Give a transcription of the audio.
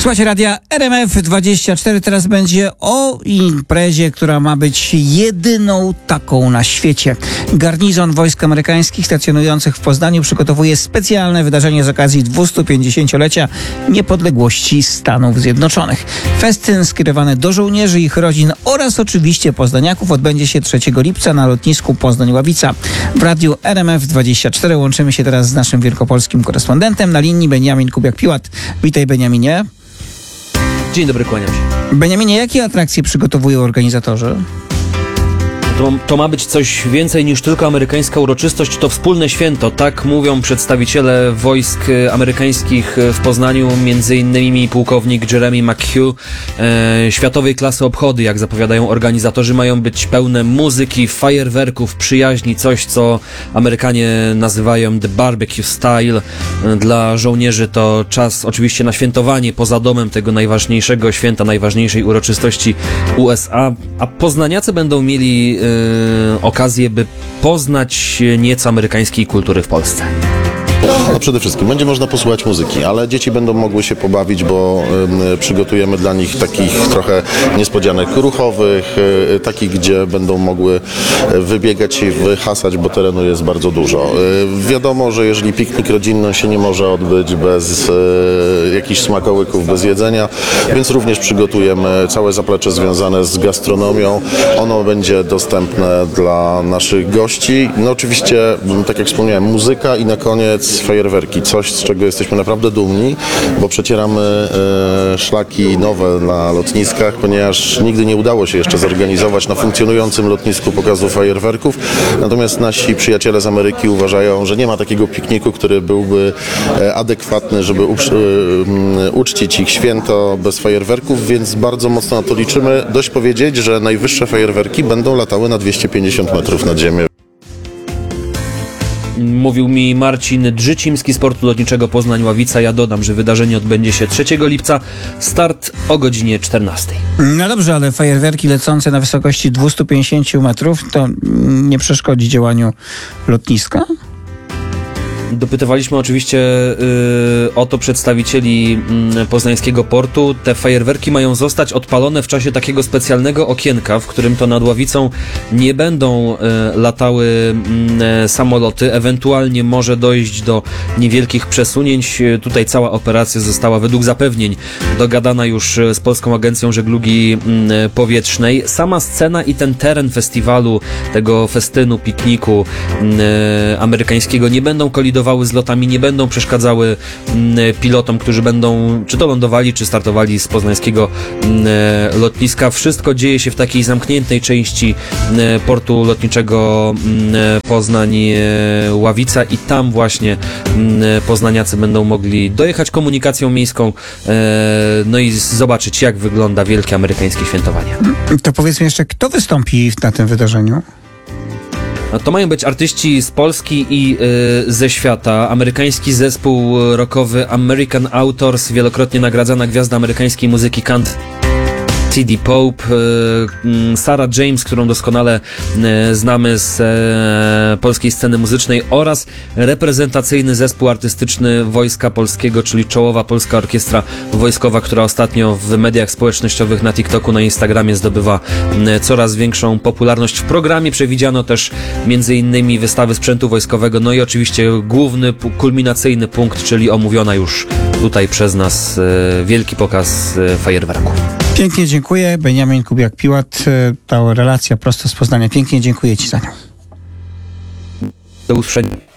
Słuchajcie, radia RMF24. Teraz będzie o imprezie, która ma być jedyną taką na świecie. Garnizon wojsk amerykańskich stacjonujących w Poznaniu przygotowuje specjalne wydarzenie z okazji 250-lecia niepodległości Stanów Zjednoczonych. Festyn skierowany do żołnierzy, ich rodzin oraz oczywiście poznaniaków odbędzie się 3 lipca na lotnisku Poznań-Ławica. W radiu RMF24 łączymy się teraz z naszym wielkopolskim korespondentem na linii Beniamin Kubiak-Piłat. Witaj, Beniaminie. Dzień dobry, kłaniam się. Beniaminie, jakie atrakcje przygotowują organizatorzy? To ma być coś więcej niż tylko amerykańska uroczystość, to wspólne święto, tak mówią przedstawiciele wojsk amerykańskich w Poznaniu, m.in. pułkownik Jeremy McHugh. Światowej klasy obchody, jak zapowiadają organizatorzy, mają być pełne muzyki, fajerwerków, przyjaźni, coś co Amerykanie nazywają the barbecue style. Dla żołnierzy to czas oczywiście na świętowanie poza domem tego najważniejszego święta, najważniejszej uroczystości USA, a poznaniacy będą mieli okazję, by poznać nieco amerykańskiej kultury w Polsce. No przede wszystkim będzie można posłuchać muzyki, ale dzieci będą mogły się pobawić, bo przygotujemy dla nich takich trochę niespodzianek ruchowych, takich, gdzie będą mogły wybiegać i wyhasać, bo terenu jest bardzo dużo. Wiadomo, że jeżeli piknik rodzinny się nie może odbyć bez jakichś smakołyków, bez jedzenia, więc również przygotujemy całe zaplecze związane z gastronomią. Ono będzie dostępne dla naszych gości. No oczywiście, tak jak wspomniałem, muzyka i na koniec fajerwerki, coś z czego jesteśmy naprawdę dumni, bo przecieramy szlaki nowe na lotniskach, ponieważ nigdy nie udało się jeszcze zorganizować na funkcjonującym lotnisku pokazu fajerwerków. Natomiast nasi przyjaciele z Ameryki uważają, że nie ma takiego pikniku, który byłby adekwatny, żeby uczcić ich święto bez fajerwerków, więc bardzo mocno na to liczymy. Dość powiedzieć, że najwyższe fajerwerki będą latały na 250 metrów nad ziemią. Mówił mi Marcin Drzycimski z Portu Lotniczego Poznań-Ławica. Ja dodam, że wydarzenie odbędzie się 3 lipca. Start o godzinie 14. No dobrze, ale fajerwerki lecące na wysokości 250 metrów to nie przeszkodzi działaniu lotniska? Dopytywaliśmy oczywiście o to przedstawicieli poznańskiego portu. Te fajerwerki mają zostać odpalone w czasie takiego specjalnego okienka, w którym to nad Ławicą nie będą latały samoloty. Ewentualnie może dojść do niewielkich przesunięć. Tutaj cała operacja została według zapewnień dogadana już z Polską Agencją Żeglugi Powietrznej. Sama scena i ten teren festiwalu, tego festynu, pikniku amerykańskiego nie będą kolidowały z lotami, nie będą przeszkadzały pilotom, którzy będą czy to lądowali, czy startowali z poznańskiego lotniska. Wszystko dzieje się w takiej zamkniętej części portu lotniczego Poznań-Ławica i tam właśnie poznaniacy będą mogli dojechać komunikacją miejską, no i zobaczyć, jak wygląda wielkie amerykańskie świętowanie. To powiedzmy jeszcze, kto wystąpi na tym wydarzeniu? To mają być artyści z Polski i ze świata. Amerykański zespół rockowy American Authors, wielokrotnie nagradzana gwiazda amerykańskiej muzyki country C.D. Pope, Sarah James, którą doskonale znamy z polskiej sceny muzycznej, oraz reprezentacyjny zespół artystyczny Wojska Polskiego, czyli czołowa polska orkiestra wojskowa, która ostatnio w mediach społecznościowych, na TikToku, na Instagramie zdobywa coraz większą popularność. W programie przewidziano też m.in. wystawy sprzętu wojskowego, no i oczywiście główny, kulminacyjny punkt, czyli omówiona już tutaj przez nas wielki pokaz fajerwerków. Pięknie dziękuję. Beniamin Kubiak-Piłat. Ta relacja prosto z Poznania. Pięknie dziękuję Ci za nią. Do usłyszenia.